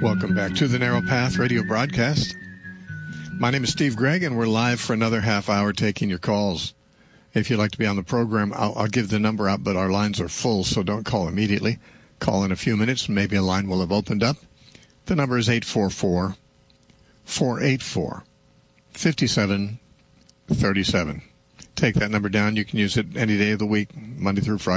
Welcome back to the Narrow Path radio broadcast. My name is Steve Gregg, and we're live for another half hour taking your calls. If you'd like to be on the program, I'll give the number out, but our lines are full, so don't call immediately. Call in a few minutes, and maybe a line will have opened up. The number is 844-484-5737. Take that number down. You can use it any day of the week, Monday through Friday.